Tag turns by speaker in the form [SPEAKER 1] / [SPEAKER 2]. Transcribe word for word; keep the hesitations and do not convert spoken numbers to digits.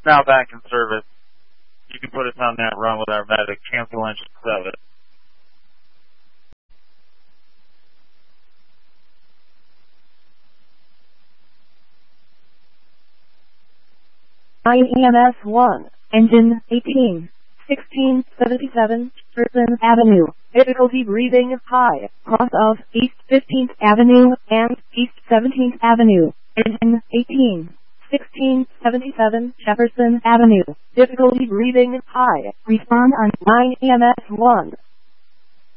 [SPEAKER 1] Now back in service. You can put us on that run with our medic. Cancel engine seven.
[SPEAKER 2] I E M S one, engine eighteen, sixteen seventy-seven, Jefferson Avenue. Difficulty breathing high. Cross of East fifteenth Avenue and East seventeenth Avenue. Engine eighteen, sixteen seventy-seven, Jefferson Avenue. Difficulty breathing high. Respond on nine E M S one.